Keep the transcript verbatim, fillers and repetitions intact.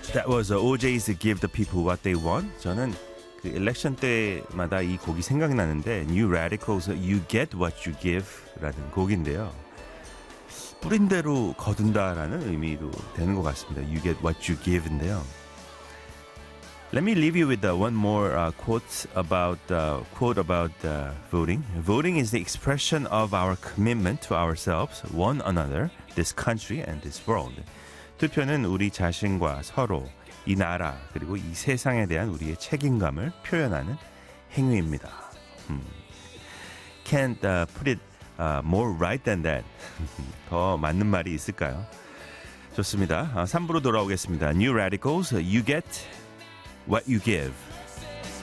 That was 오제이's Give the People What They Want. 저는 그 일렉션 때마다 이 곡이 생각나는데 New Radicals You Get What You Give라는 곡인데요. 뿌린 대로 거둔다라는 의미도 되는 것 같습니다. You get what you give인데요. Let me leave you with uh, one more uh, quote about uh, quote about uh, voting. Voting is the expression of our commitment to ourselves, one another, this country, and this world. 투표는 우리 자신과 서로, 이 나라, 그리고 이 세상에 대한 우리의 책임감을 표현하는 행위입니다. 음. Can't uh, put it uh, more right than that. 더 맞는 말이 있을까요? 좋습니다. 삼 부로 돌아오겠습니다. New Radicals, You Get What You Give.